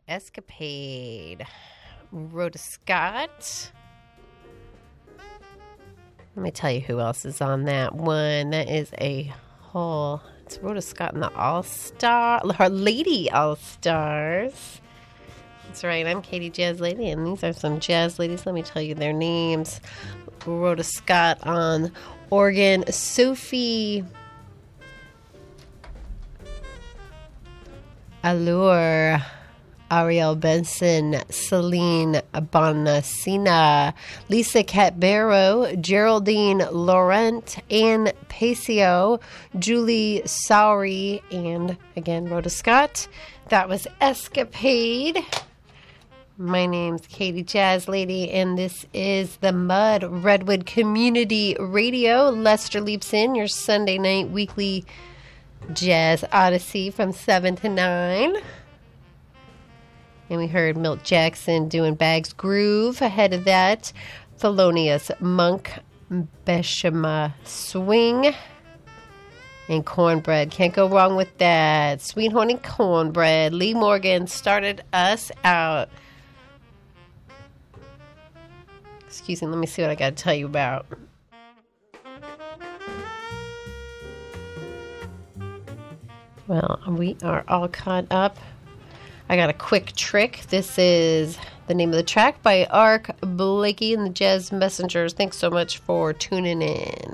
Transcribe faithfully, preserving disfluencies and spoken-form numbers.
Escapade. Rhoda Scott. Let me tell you who else is on that one. That is a whole... It's Rhoda Scott and the All-Star... Her Lady All-Stars. That's right. I'm Katie Jazz Lady, and these are some jazz ladies. Let me tell you their names. Rhoda Scott on organ. Sophie Allure. Ariel Benson, Celine Bonacina, Lisa Catbero, Geraldine Laurent, Ann Pacio, Julie Sowry, and again, Rhoda Scott. That was Escapade. My name's Katie Jazz Lady, and this is the Mud Redwood Community Radio. Lester Leaps In, your Sunday night weekly jazz odyssey from seven to nine. And we heard Milt Jackson doing Bags Groove. Ahead of that, Thelonious Monk, Beshama Swing, and Cornbread. Can't go wrong with that. Sweet Honey Cornbread. Lee Morgan started us out. Excuse me, let me see what I got to tell you about. Well, we are all caught up. I got a quick trick. This is the name of the track by Ark Blakey and the Jazz Messengers. Thanks so much for tuning in.